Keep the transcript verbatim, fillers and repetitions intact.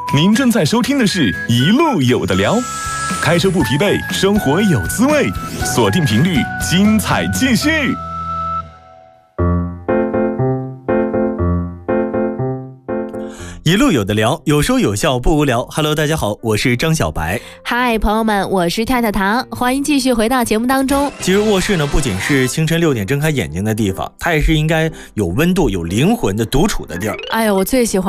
您正在收听的是一路有的聊，开车不疲惫，生活有滋味，锁定频率，精彩继续。 一路有的聊，有说有笑不无聊。Hello， 大家好，我是张小白。 嗨，朋友们，我是跳跳糖，欢迎继续回到节目当中。 其实卧室呢，不仅是清晨六点睁开眼睛的地方，它也是应该有温度、有灵魂的独处的地儿。 哎呀，我最喜欢